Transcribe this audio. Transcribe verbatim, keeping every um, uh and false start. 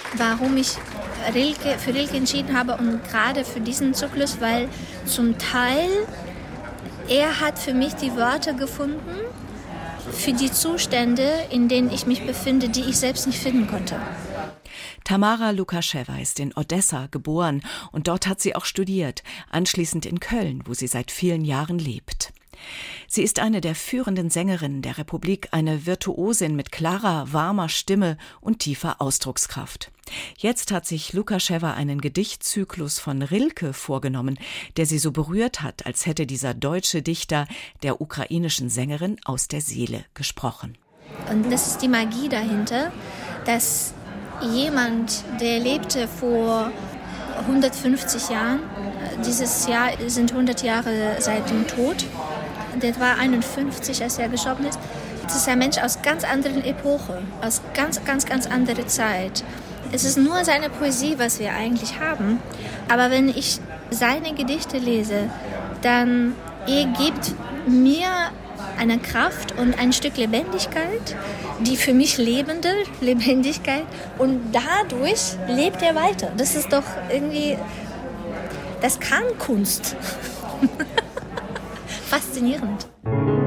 warum ich Rilke, für Rilke entschieden habe und gerade für diesen Zyklus, weil zum Teil er hat für mich die Worte gefunden für die Zustände, in denen ich mich befinde, die ich selbst nicht finden konnte. Tamara Lukaschewa ist in Odessa geboren und dort hat sie auch studiert, anschließend in Köln, wo sie seit vielen Jahren lebt. Sie ist eine der führenden Sängerinnen der Republik, eine Virtuosin mit klarer, warmer Stimme und tiefer Ausdruckskraft. Jetzt hat sich Lukaschewa einen Gedichtzyklus von Rilke vorgenommen, der sie so berührt hat, als hätte dieser deutsche Dichter der ukrainischen Sängerin aus der Seele gesprochen. Und das ist die Magie dahinter, dass jemand, der lebte vor hundertfünfzig Jahren, dieses Jahr sind hundert Jahre seit dem Tod, der war einundfünfzig, als er gestorben ist. Das ist ein Mensch aus ganz anderen Epoche, aus ganz, ganz, ganz anderer Zeit. Es ist nur seine Poesie, was wir eigentlich haben. Aber wenn ich seine Gedichte lese, dann er gibt mir eine Kraft und ein Stück Lebendigkeit, die für mich lebende Lebendigkeit. Und dadurch lebt er weiter. Das ist doch irgendwie, das kann Kunst. Faszinierend.